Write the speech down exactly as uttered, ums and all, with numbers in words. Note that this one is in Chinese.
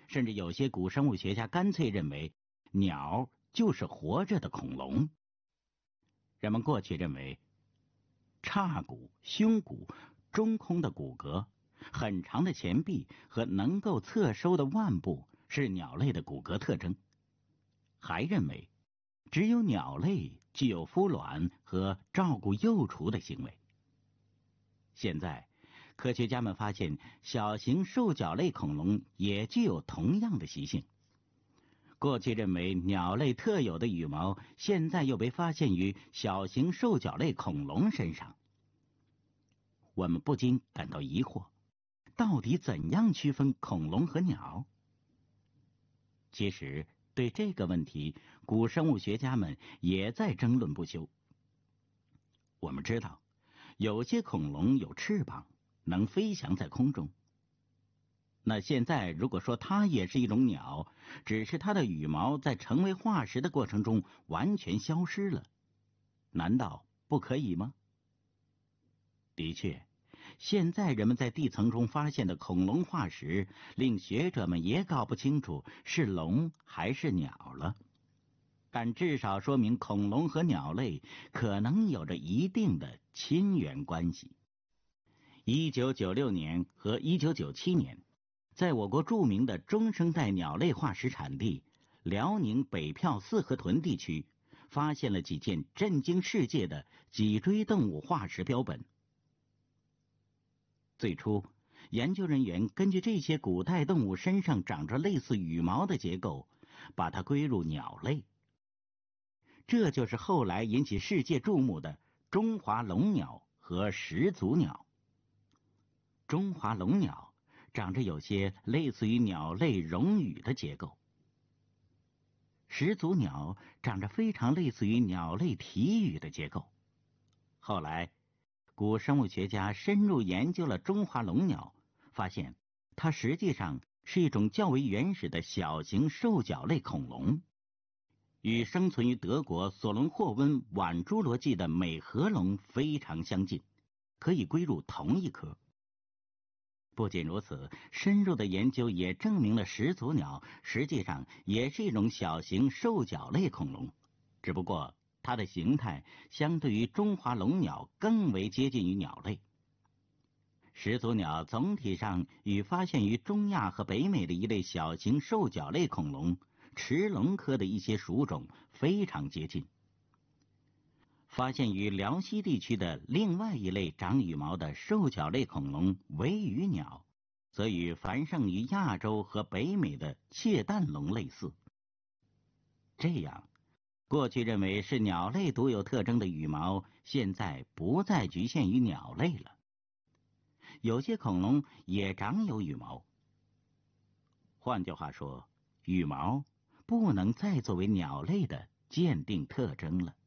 甚至有些古生物学家干脆认为，鸟就是活着的恐龙。人们过去认为，叉骨、胸骨、中空的骨骼、很长的前臂和能够侧收的腕部是鸟类的骨骼特征，还认为只有鸟类具有孵卵和照顾幼雏的行为。现在，科学家们发现小型兽脚类恐龙也具有同样的习性。过去认为鸟类特有的羽毛，现在又被发现于小型兽脚类恐龙身上。我们不禁感到疑惑，到底怎样区分恐龙和鸟？其实，对这个问题，古生物学家们也在争论不休。我们知道，有些恐龙有翅膀，能飞翔在空中。那现在如果说它也是一种鸟，只是它的羽毛在成为化石的过程中完全消失了，难道不可以吗？的确，现在人们在地层中发现的恐龙化石，令学者们也搞不清楚是龙还是鸟了。但至少说明恐龙和鸟类可能有着一定的亲缘关系。一九九六年和一九九七年，在我国著名的中生代鸟类化石产地辽宁北票四河屯地区，发现了几件震惊世界的脊椎动物化石标本。最初，研究人员根据这些古代动物身上长着类似羽毛的结构，把它归入鸟类。这就是后来引起世界注目的中华龙鸟和始祖鸟。中华龙鸟长着有些类似于鸟类绒羽的结构，始祖鸟长着非常类似于鸟类蹄羽的结构。后来，古生物学家深入研究了中华龙鸟，发现它实际上是一种较为原始的小型兽脚类恐龙，与生存于德国索伦霍温晚侏罗纪的美颌龙非常相近，可以归入同一科。不仅如此，深入的研究也证明了始祖鸟实际上也是一种小型兽脚类恐龙，只不过它的形态相对于中华龙鸟更为接近于鸟类。始祖鸟总体上与发现于中亚和北美的一类小型兽脚类恐龙驰龙科的一些属种非常接近。发现于辽西地区的另外一类长羽毛的兽脚类恐龙尾羽鸟，则与繁盛于亚洲和北美的窃蛋龙类似。这样，过去认为是鸟类独有特征的羽毛，现在不再局限于鸟类了。有些恐龙也长有羽毛。换句话说，羽毛不能再作为鸟类的鉴定特征了。